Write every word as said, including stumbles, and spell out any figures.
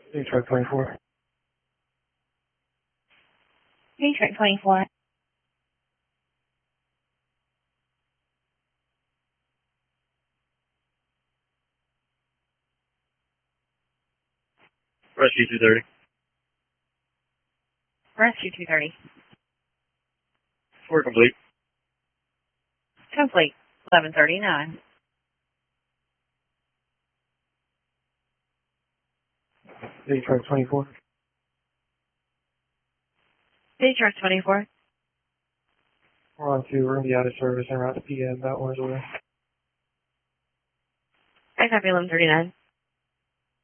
Detroit twenty-four. Detroit twenty-four. Rescue two thirty. Rescue two thirty. We're complete. Complete. eleven thirty-nine. Detroit twenty-four. Detroit twenty-four. We're on to room be out of service and route to P M about Orange away. I copy eleven thirty-nine.